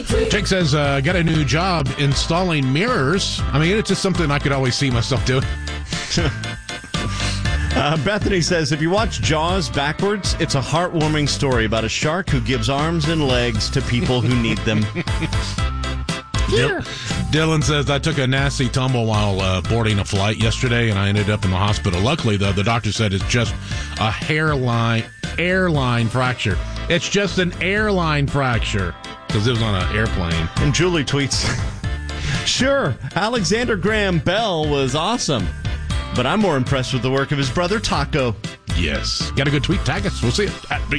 Jake says, got a new job installing mirrors. I mean, it's just something I could always see myself doing. Bethany says, if you watch Jaws backwards, it's a heartwarming story about a shark who gives arms and legs to people who need them. Dylan says, I took a nasty tumble while boarding a flight yesterday, and I ended up in the hospital. Luckily, though, the doctor said it's just a airline fracture. It's just an airline fracture, because it was on an airplane. And Julie tweets, sure, Alexander Graham Bell was awesome, but I'm more impressed with the work of his brother Taco. Yes. Got a good tweet? Tag us. We'll see it at Big